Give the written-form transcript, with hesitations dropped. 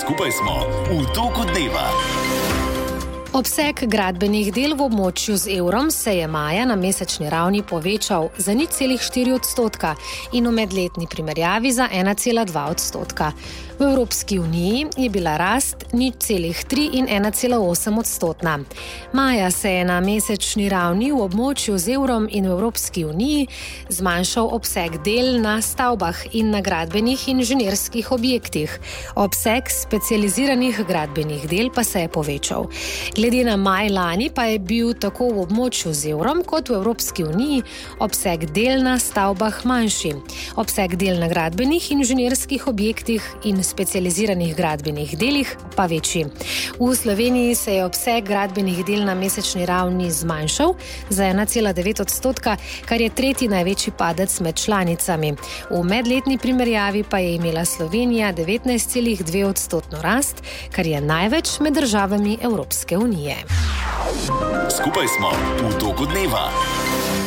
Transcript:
Skupaj smo v toku dneva. Obseg gradbenih del v območju z evrom se je maja na mesečni ravni povečal za 0,4% in v medletni primerjavi za 1,2%. V Evropski uniji je bila rast 0,3 in 1,8%. Maja se je na mesečni ravni v območju z evrom in v Evropski uniji zmanjšal obseg del na stavbah in na gradbenih inženirskih objektih. Obseg specializiranih gradbenih del pa se je povečal. Glede na maj lani pa je bil tako v območju z evrom kot v Evropski uniji obseg del na stavbah manjši. Obseg del na gradbenih inženirskih objektih in specializiranih gradbenih delih pa večji. V Sloveniji se je obseg gradbenih del na mesečni ravni zmanjšal za 1,9%, kar je tretji največji padec med članicami. V medletni primerjavi pa je imela Slovenija 19,2% rast, kar je največ med državami Evropske unije. Skupaj smo v toku dneva.